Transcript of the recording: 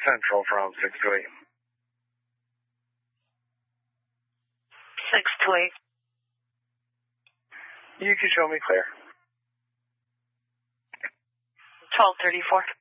Central from 6 to 8. 6 to 8. You can show me clear. 1234.